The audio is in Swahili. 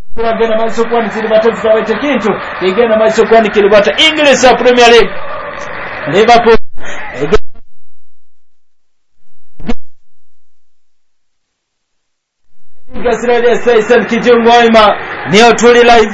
Gana maiso kwani Kiribata zikawete kintu igena maiso kwani Kiribata English Premier League Liverpool Gasirade Faisal Kijungoima niyo tuli live